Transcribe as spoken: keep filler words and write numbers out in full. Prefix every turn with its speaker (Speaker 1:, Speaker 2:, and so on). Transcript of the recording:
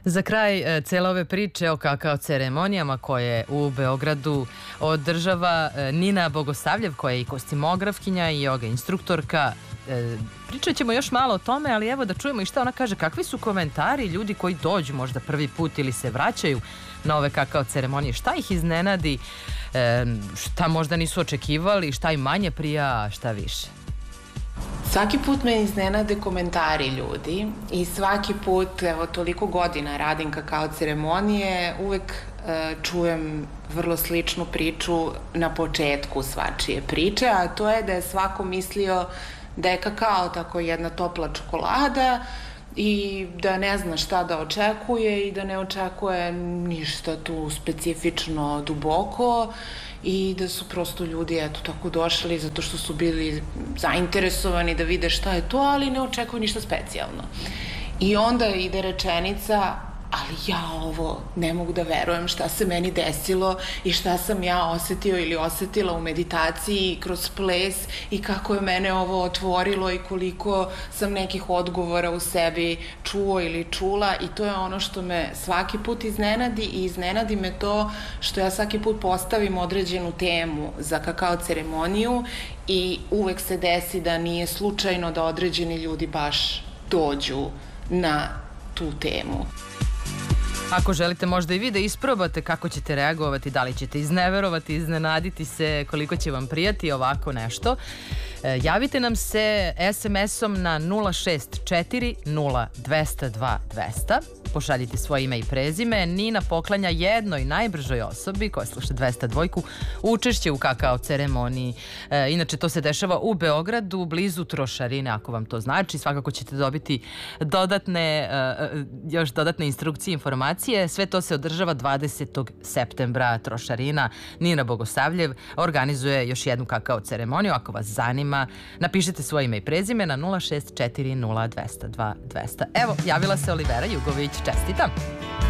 Speaker 1: Za kraj e, cele ove priče o kakao ceremonijama koje u Beogradu održava e, Nina Bogosavljev, koja je i kostimografkinja i joga instruktorka. E, pričat ćemo još malo o tome, ali evo da čujemo i šta ona kaže. Kakvi su komentari ljudi koji dođu možda prvi put ili se vraćaju na ove kakao ceremonije? Šta ih iznenadi? E, šta možda nisu očekivali? Šta im manje prija, a šta više?
Speaker 2: Svaki put me iznenade komentari ljudi i svaki put, evo toliko godina radim kakao ceremonije, uvek e, čujem vrlo sličnu priču na početku svačije priče, a to je da je svako mislio da je kakao tako jedna topla čokolada i da ne zna šta da očekuje i da ne očekuje ništa tu specifično duboko i da su prosto ljudi eto tako došli zato što su bili zainteresovani da vide šta je to, ali ne očekuju ništa specijalno. I onda ide rečenica: ali ja ovo ne mogu da verujem šta se meni desilo i šta sam ja osetio ili osetila u meditaciji kroz ples i kako je mene ovo otvorilo i koliko sam nekih odgovora u sebi čuo ili čula. I to je ono što me svaki put iznenadi i iznenadi me to što ja svaki put postavim određenu temu za kakao ceremoniju i uvek se desi da nije slučajno da određeni ljudi baš dođu na tu temu.
Speaker 1: Ako želite možda i vi da isprobate kako ćete reagovati, da li ćete izneverovati, iznenaditi se, koliko će vam prijati ovako nešto, e, javite nam se es em esom na nula šest četiri nula dvesta dva dvesta. Pošaljite svoje ime i prezime. Nina poklanja jednoj najbržoj osobi koja sluša dvesta dva učešće u kakao ceremoniji. E, inače, to se dešava u Beogradu, blizu Trošarine, ako vam to znači. Svakako ćete dobiti dodatne, e, još dodatne instrukcije, informacije. Sve to se održava dvadesetog septembra. Trošarina. Nina Bogosavljev organizuje još jednu kakao ceremoniju. Ako vas zanima, napišite svoje ime i prezime na nula šest četiri nula dvesta dva dvesta. Evo, javila se Olivera Jugović. Čestitam!